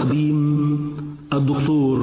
وتقديم الدكتور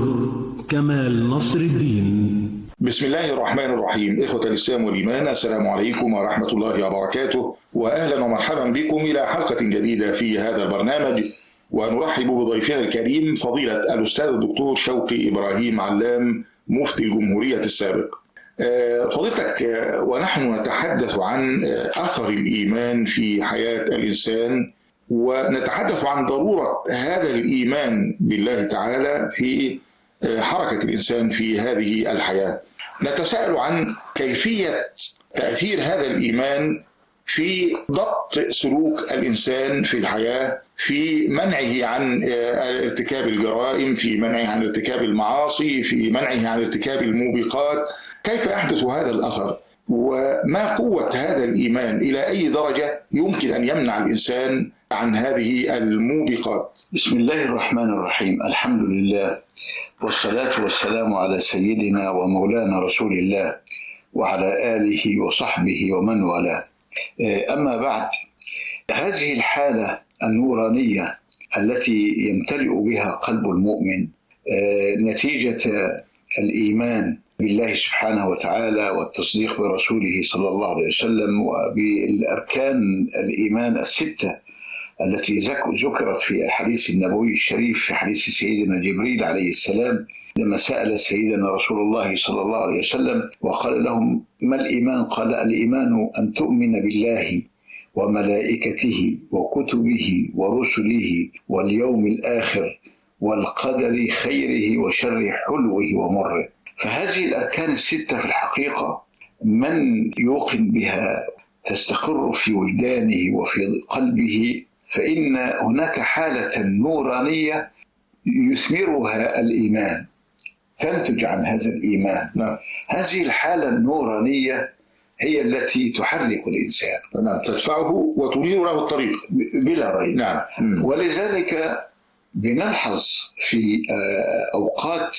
كمال نصر الدين. بسم الله الرحمن الرحيم. إخوة الإسلام والإيمان، السلام عليكم ورحمة الله وبركاته، وأهلا ومرحبا بكم إلى حلقة جديدة في هذا البرنامج، ونرحب بضيفنا الكريم فضيلة الأستاذ الدكتور شوقي إبراهيم علام مفتي الجمهورية السابق. فضيلتك، ونحن نتحدث عن أثر الإيمان في حياة الإنسان، ونتحدث عن ضرورة هذا الإيمان بالله تعالى في حركة الإنسان في هذه الحياة، نتساءل عن كيفية تأثير هذا الإيمان في ضبط سلوك الإنسان في الحياة، في منعه عن ارتكاب الجرائم، في منعه عن ارتكاب المعاصي، في منعه عن ارتكاب الموبقات. كيف يحدث هذا الأثر؟ وما قوة هذا الإيمان؟ إلى أي درجة يمكن أن يمنع الإنسان عن هذه الموبقات؟ بسم الله الرحمن الرحيم. الحمد لله، والصلاة والسلام على سيدنا ومولانا رسول الله وعلى آله وصحبه ومن والاه. أما بعد، هذه الحالة النورانية التي يمتلئ بها قلب المؤمن نتيجة الإيمان بالله سبحانه وتعالى والتصديق برسوله صلى الله عليه وسلم وبالأركان الإيمان الستة التي ذكرت في الحديث النبوي الشريف، في حديث سيدنا جبريل عليه السلام لما سأل سيدنا رسول الله صلى الله عليه وسلم وقال لهم: ما الإيمان؟ قال: الإيمان أن تؤمن بالله وملائكته وكتبه ورسله واليوم الآخر والقدر خيره وشره حلوه ومره. فهذه الأركان الستة في الحقيقة من يوقن بها تستقر في وجدانه وفي قلبه، فإن هناك حالة نورانية يثمرها الإيمان، تنتج عن هذا الإيمان. هذه الحالة النورانية هي التي تحرك الإنسان، تدفعه وتنير له الطريق بلا ريب. ولذلك بنلحظ في أوقات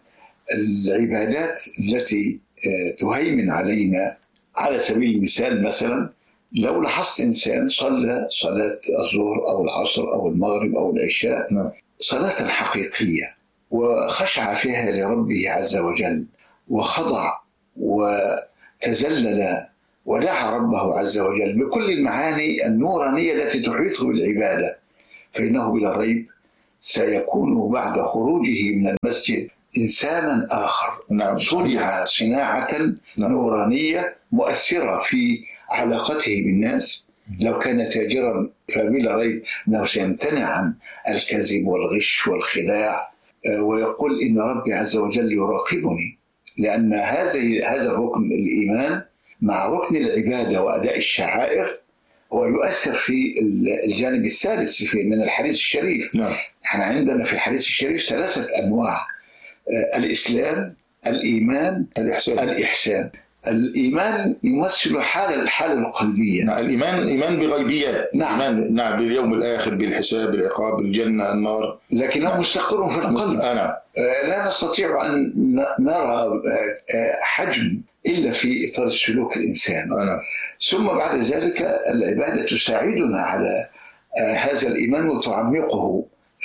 العبادات التي تهيمن علينا، على سبيل المثال مثلا لو لاحظت إنسان صلى صلاة الظهر أو العصر أو المغرب أو العشاء صلاة حقيقية وخشع فيها لربه عز وجل وخضع وتذلل ودعا ربه عز وجل بكل المعاني النورانية التي تحيط بالعبادة، فإنه بلا ريب سيكون بعد خروجه من المسجد إنسانا آخر. صنع صناعة نورانية مؤثرة في علاقته بالناس. لو كان تاجرا فبلا ريب أنه سيمتنع عن الكذب والغش والخداع، ويقول إن ربي عز وجل يراقبني، لأن هذا الركن الإيمان مع ركن العبادة وأداء الشعائر هو يؤثر في الجانب الثالث من الحديث الشريف. احنا عندنا في الحديث الشريف 3 أنواع: الإسلام، الإيمان، الإحسان. الإيمان يمثل الحالة القلبية. الإيمان إيمان بغيبيات. نعم، باليوم الآخر، بالحساب، بالعقاب، بالجنة، النار، لكنه مستقر في القلب. لا نستطيع أن نرى حجم إلا في إطار السلوك الإنسان. ثم بعد ذلك العبادة تساعدنا على هذا الإيمان وتعمقه.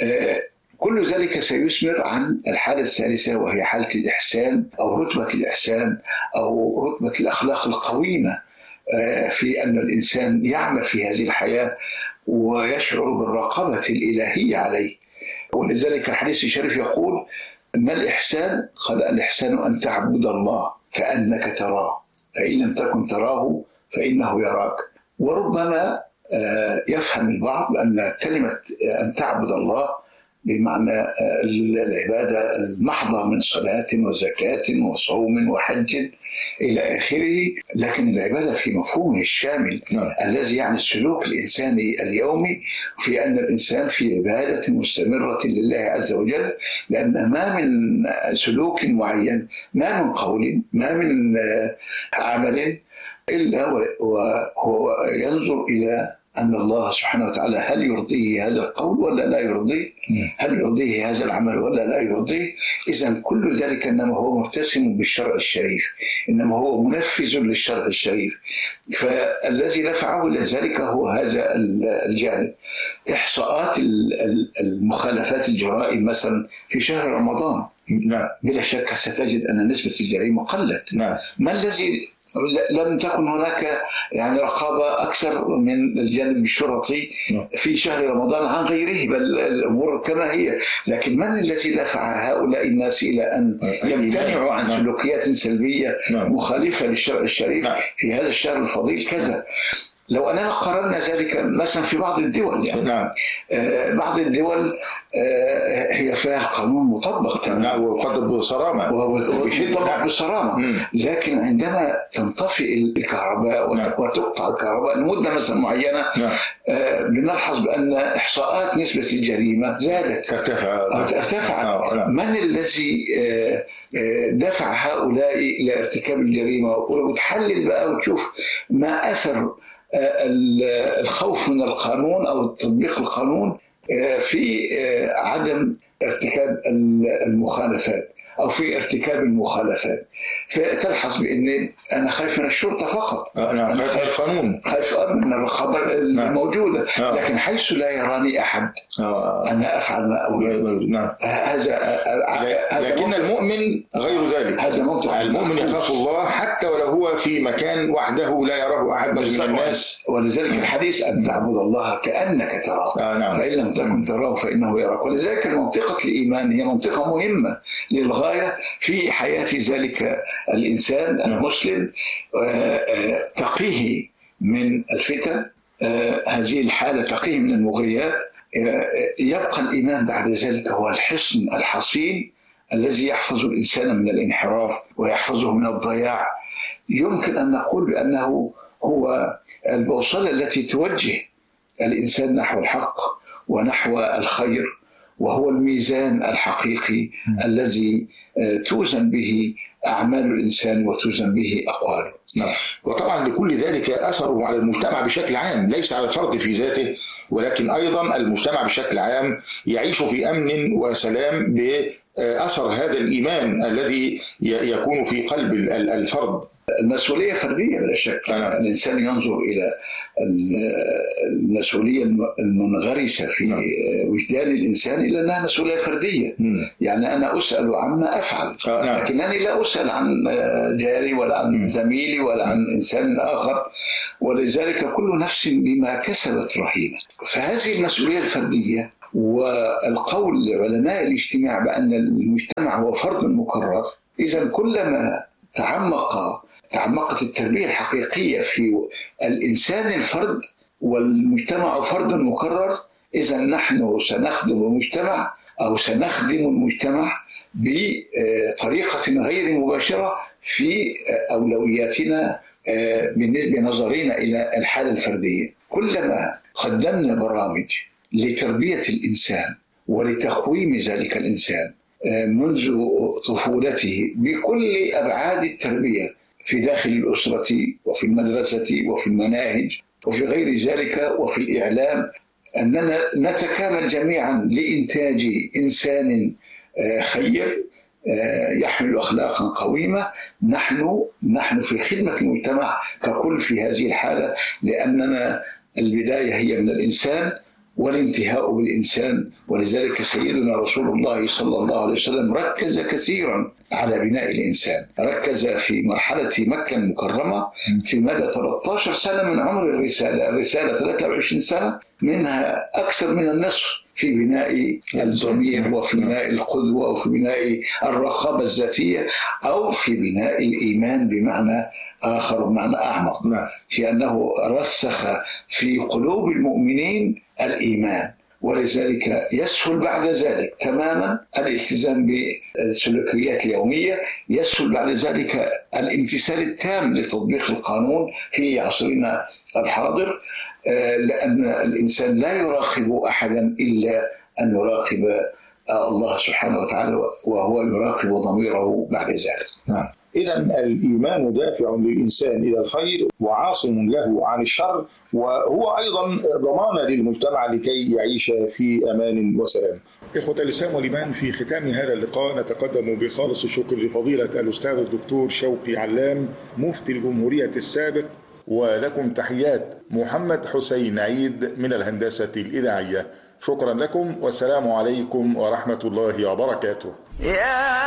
كل ذلك سيثمر عن الحالة الثالثة، وهي حالة الإحسان أو رتبة الإحسان أو رتبة الأخلاق القويمة، في أن الإنسان يعمل في هذه الحياة ويشعر بالرقابة الإلهية عليه. ولذلك الحديث الشريف يقول: ما الإحسان؟ قال: الإحسان أن تعبد الله كأنك تراه، فإن لم تكن تراه فإنه يراك. وربما يفهم البعض أن كلمة أن تعبد الله بمعنى العبادة المحضة من صلاة وزكاة وصوم وحج إلى آخره، لكن العبادة في مفهومه الشامل الذي يعني السلوك الإنساني اليومي، في أن الإنسان في عبادة مستمرة لله عز وجل، لأن ما من سلوك معين، ما من قول، ما من عمل، إلا وهو ينظر إلى أن الله سبحانه وتعالى هل يرضيه هذا القول ولا لا يرضيه؟ هل يرضيه هذا العمل ولا لا يرضيه؟ إذن كل ذلك إنما هو مرتسم بالشرع الشريف، إنما هو منفذ للشرع الشريف. فالذي دفعه إلى ذلك هو هذا الجانب. إحصاءات المخالفات الجرائم مثلا في شهر رمضان، نعم، بلا شك ستجد أن نسبة الجريمة قلت. نعم. ما الذي لم تكن هناك يعني رقابة أكثر من الجانب الشرطي في شهر رمضان عن غيره، بل الأمور كما هي. لكن من الذي دفع هؤلاء الناس إلى أن يمتنعوا عن سلوكيات سلبية مخالفة للشرع الشريف في هذا الشهر الفضيل كذا؟ لو أننا قررنا ذلك مثلا في بعض الدول، يعني بعض الدول هي فيها القانون مطبق تماما ويقدم بصرامة ويطبق بصرامة، لكن عندما تنطفئ الكهرباء وتقطع الكهرباء لمدة مثلا معينة بنلحظ بأن إحصاءات نسبة الجريمة زادت ارتفعت. من الذي دفع هؤلاء إلى ارتكاب الجريمة؟ وتحلل بقى وتشوف ما أثر الخوف من القانون أو تطبيق القانون في عدم ارتكاب المخالفات أو في ارتكاب المخالفات. فتلحظ بأن أنا خايف من الشرطة فقط، أنا خايف من القانون، خايف من الرقابة الموجودة، لكن حيث لا يراني أحد أنا أفعل ما أريد. لكن المؤمن غير ذلك. هذا منطق. المؤمن يخاف الله حتى ولو هو في مكان وحده لا يراه أحد من الناس. ولذلك الحديث أن تعبد الله كأنك تراه، فإن لم تكن تراه فإنه يراك. ولذلك منطقة الإيمان هي منطقة مهمة للغاية في حياة ذلك الإنسان المسلم، تقيه من الفتن، هذه الحالة تقيه من المغريات. يبقى الإيمان بعد ذلك هو الحصن الحصين الذي يحفظ الإنسان من الانحراف ويحفظه من الضياع. يمكن أن نقول بأنه هو البوصلة التي توجه الإنسان نحو الحق ونحو الخير، وهو الميزان الحقيقي الذي توزن به أعمال الإنسان وتوزن به أقواله. وطبعا لكل ذلك أثره على المجتمع بشكل عام، ليس على الفرد في ذاته، ولكن أيضا المجتمع بشكل عام يعيش في أمن وسلام بأثر هذا الإيمان الذي يكون في قلب الفرد. المسؤولية فردية بلا شك. الإنسان ينظر إلى المسؤولية المنغرسة في وجدان الإنسان إلى أنها مسؤولية فردية. يعني أنا أسأل عما أفعل، لكنني لا أسأل عن جاري ولا عن زميلي ولا عن إنسان آخر، ولذلك كل نفس بما كسبت رهينة. فهذه المسؤولية الفردية، والقول لعلماء الاجتماع بأن المجتمع هو فرد مكرر. إذن كلما تعمقت التربية الحقيقية في الإنسان الفرد والمجتمع فرد مكرر، إذا نحن سنخدم المجتمع أو سنخدم المجتمع بطريقة غير مباشرة في أولوياتنا بنظرنا إلى الحالة الفردية. كلما قدمنا برامج لتربية الإنسان ولتقويم ذلك الإنسان منذ طفولته بكل أبعاد التربية في داخل الأسرة وفي المدرسة وفي المناهج وفي غير ذلك وفي الإعلام، أننا نتكامل جميعا لإنتاج إنسان خير يحمل أخلاقا قويمة. نحن في خدمة المجتمع ككل في هذه الحالة، لأننا البداية هي من الإنسان والانتهاء بالإنسان. ولذلك سيدنا رسول الله صلى الله عليه وسلم ركز كثيرا على بناء الإنسان. ركز في مرحلة مكة المكرمة في مدى 13 سنة من عمر الرسالة 23 سنة، منها أكثر من النصف في بناء الضمير وفي بناء القدوة وفي بناء الرقابة الذاتية أو في بناء الإيمان بمعنى آخر بمعنى أعمق، في أنه رسخ في قلوب المؤمنين الإيمان. ولذلك يسهل بعد ذلك تماما الالتزام بالسلوكيات اليومية، يسهل بعد ذلك الامتثال التام لتطبيق القانون في عصرنا الحاضر، لأن الإنسان لا يراقب أحدا إلا أن يراقب الله سبحانه وتعالى، وهو يراقب ضميره بعد ذلك. إذا الإيمان دافع للإنسان إلى الخير وعاصم له عن الشر، وهو أيضا ضمانة للمجتمع لكي يعيش في أمان وسلام. إخوة الإسلام والإيمان، في ختام هذا اللقاء نتقدم بخالص الشكر لفضيلة الأستاذ الدكتور شوقي علام مفتي الجمهورية السابق، ولكم تحيات محمد حسين عيد من الهندسة الإذاعية. شكرا لكم والسلام عليكم ورحمة الله وبركاته.